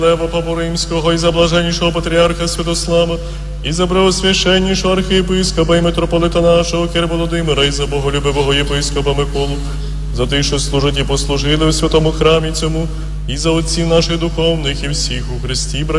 Лева Папу Римського, і за блаженнішого патріарха Святослава, і за преосвященнішого архієпископа і митрополита нашого Кир Володимира, і за боголюбивого єпископа Миколу, за тих, що служать і послужили у святому храмі цьому, і за отців наших духовних і всіх у Христі, братів.